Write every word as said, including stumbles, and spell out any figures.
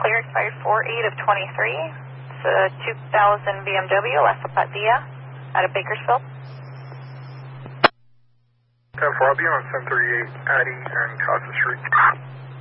clear, expired four eight of twenty-three. It's a two thousand B M W La Zapatia out of Bakersfield. ten four, I'll be on seven thirty-eight Addy and Casa Street.